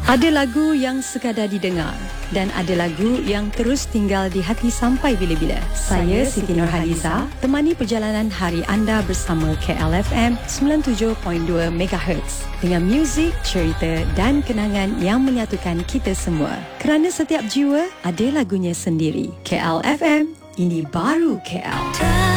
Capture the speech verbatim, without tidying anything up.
Ada lagu yang sekadar didengar dan ada lagu yang terus tinggal di hati sampai bila-bila. Saya Siti Nurhaliza, temani perjalanan hari anda bersama K L F M sembilan puluh tujuh perpuluhan dua megahertz dengan muzik, cerita dan kenangan yang menyatukan kita semua. Kerana setiap jiwa ada lagunya sendiri. K L F M, ini baru K L.